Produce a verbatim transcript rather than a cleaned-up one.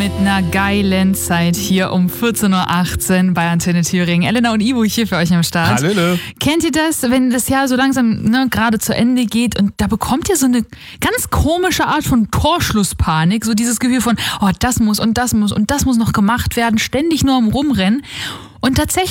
mit einer geilen Zeit hier um vierzehn Uhr achtzehn bei Antenne Thüringen. Elena und Ivo hier für euch am Start. Hallöle. Kennt ihr das, wenn das Jahr so langsam ne, gerade zu Ende geht und da bekommt ihr so eine ganz komische Art von Torschlusspanik, so dieses Gefühl von, oh, das muss und das muss und das muss noch gemacht werden, ständig nur am Rumrennen. Und tatsächlich